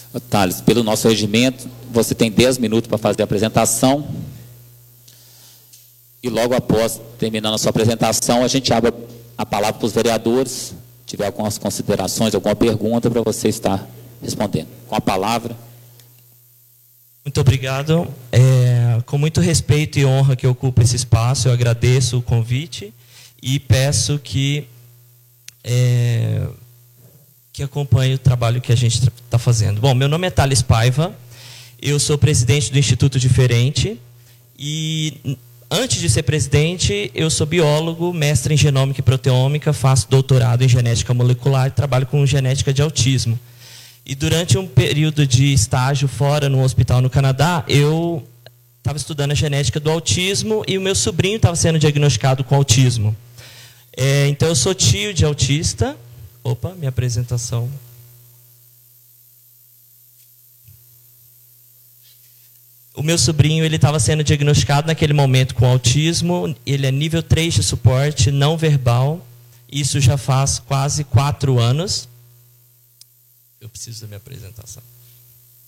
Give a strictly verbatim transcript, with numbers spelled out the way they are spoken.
Thales, pelo nosso regimento, você tem dez minutos para fazer a apresentação. E logo após, terminando a sua apresentação, a gente abre a palavra para os vereadores. Se tiver algumas considerações, alguma pergunta, para você estar respondendo. Com a palavra. Muito obrigado. É, com muito respeito e honra que eu ocupo esse espaço, eu agradeço o convite e peço que, é, que acompanhe o trabalho que a gente está fazendo. Bom, meu nome é Thales Paiva, eu sou presidente do Instituto Diferente e, antes de ser presidente, eu sou biólogo, mestre em genômica e proteômica, faço doutorado em genética molecular e trabalho com genética de autismo. E durante um período de estágio fora, no hospital no Canadá, eu estava estudando a genética do autismo e o meu sobrinho estava sendo diagnosticado com autismo. É, então, eu sou tio de autista. Opa, minha apresentação. O meu sobrinho ele estava sendo diagnosticado naquele momento com autismo. Ele é nível três de suporte, não verbal. Isso já faz quase quatro anos. Eu preciso da minha apresentação.